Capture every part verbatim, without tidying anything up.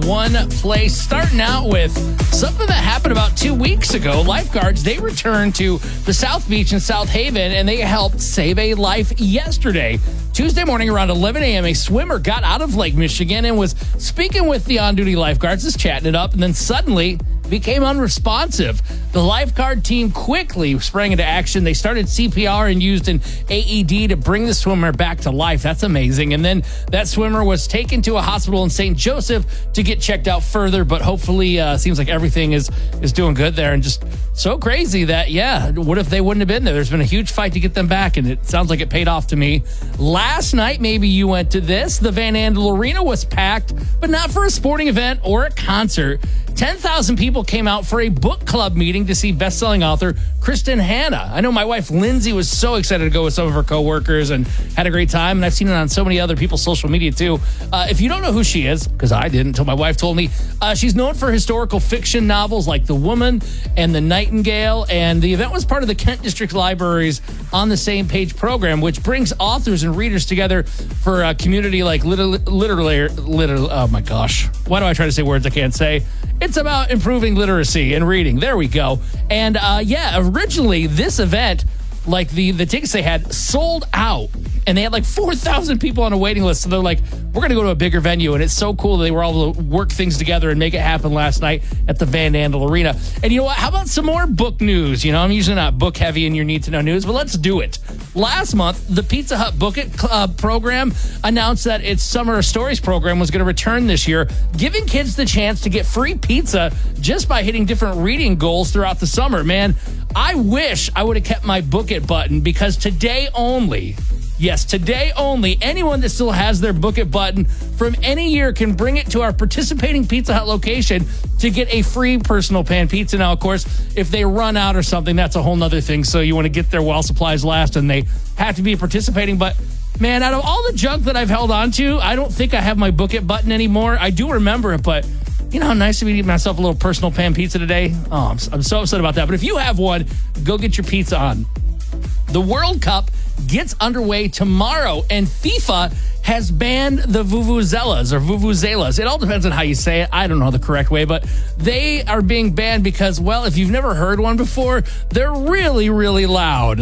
one place. Starting out with something that happened about two weeks ago. Lifeguards, they returned to the South Beach in South Haven, and they helped save a life yesterday. Tuesday morning around eleven a.m., a swimmer got out of Lake Michigan and was speaking with the on-duty lifeguards, just chatting it up, and then suddenly became unresponsive. The lifeguard team quickly sprang into action. They started C P R and used an A E D to bring the swimmer back to life. That's amazing. And then that swimmer was taken to a hospital in Saint Joseph to get checked out further, but hopefully uh, seems like everything is is doing good there. And just so crazy that, yeah, what if they wouldn't have been there? There's been a huge fight to get them back, and it sounds like it paid off to me. Last night, maybe you went to this. The Van Andel Arena was packed, but not for a sporting event or a concert. ten thousand people came out for a book club meeting to see best-selling author Kristen Hanna. I know my wife Lindsay was so excited to go with some of her coworkers and had a great time, and I've seen it on so many other people's social media too. Uh, if you don't know who she is, because I didn't until my wife told me, uh, she's known for historical fiction novels like The Woman and The Nightingale, and the event was part of the Kent District Library's On the Same Page program, which brings authors and readers together for a community like literally, literally, literally oh my gosh, why do I try to say words I can't say? It's about improving literacy and reading. There we go. And uh, yeah, originally this event, like the, the tickets they had sold out, and they had like four thousand people on a waiting list. So they're like, we're going to go to a bigger venue. And it's so cool that they were able to work things together and make it happen last night at the Van Andel Arena. And you know what? How about some more book news? You know, I'm usually not book heavy in your need to know news, but let's do it. Last month, the Pizza Hut Book It Club program announced that its Summer of Stories program was going to return this year, giving kids the chance to get free pizza just by hitting different reading goals throughout the summer. Man, I wish I would have kept my Book It button, because today only, yes, today only, anyone that still has their Book It button from any year can bring it to our participating Pizza Hut location to get a free personal pan pizza. Now, of course, if they run out or something, that's a whole nother thing. So you want to get there while supplies last, and they have to be participating. But man, out of all the junk that I've held on to, I don't think I have my Book It button anymore. I do remember it, but you know how nice to be eating myself a little personal pan pizza today? Oh, I'm, I'm so upset about that. But if you have one, go get your pizza on. The World Cup gets underway tomorrow, and FIFA has banned the vuvuzelas or vuvuzelas. It all depends on how you say it. I don't know the correct way, but they are being banned because, well, if you've never heard one before, they're really, really loud.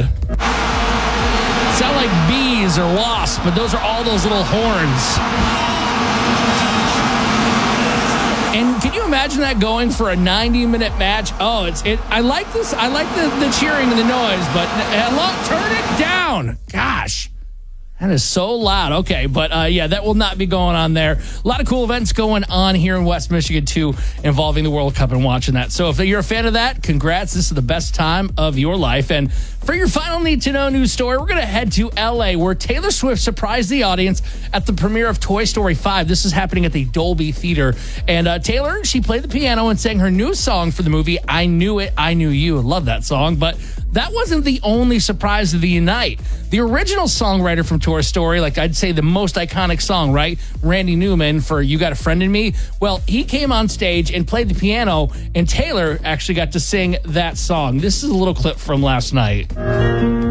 Sound like bees or wasps, but those are all those little horns. And can you imagine that going for a ninety-minute match? Oh, it's it. I like this. I like the, the cheering and the noise, but hello, turn it down. Gosh, that is so loud. Okay, but uh, yeah, that will not be going on there. A lot of cool events going on here in West Michigan, too, involving the World Cup and watching that. So if you're a fan of that, congrats. This is the best time of your life. And for your final need-to-know news story, we're going to head to L A, where Taylor Swift surprised the audience at the premiere of Toy Story five. This is happening at the Dolby Theater. And uh, Taylor, she played the piano and sang her new song for the movie, I Knew It, I Knew You. Love that song. But that wasn't the only surprise of the night. The original songwriter from Toy Story, like I'd say the most iconic song, right? Randy Newman for You Got a Friend in Me. Well, he came on stage and played the piano, and Taylor actually got to sing that song. This is a little clip from last night.